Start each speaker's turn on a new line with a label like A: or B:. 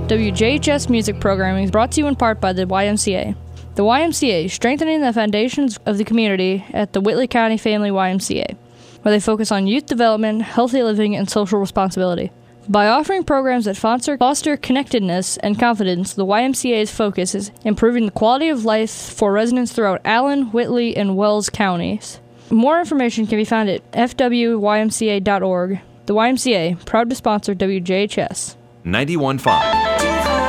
A: WJHS music programming is brought to you in part by the YMCA. The YMCA, strengthening the foundations of the community at the Whitley County Family YMCA, where they focus on youth development, healthy living, and social responsibility. By offering programs that foster connectedness and confidence, the YMCA's focus is improving the quality of life for residents throughout Allen, Whitley, and Wells counties. More information can be found at fwymca.org. The YMCA, proud to sponsor WJHS.
B: 91.5